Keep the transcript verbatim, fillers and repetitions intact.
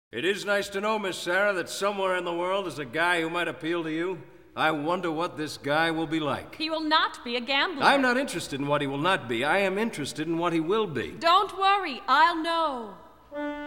It is nice to know, Miss Sarah, that somewhere in the world is a guy who might appeal to you. I wonder what this guy will be like. He will not be a gambler. I'm not interested in what he will not be. I am interested in what he will be. Don't worry, I'll know.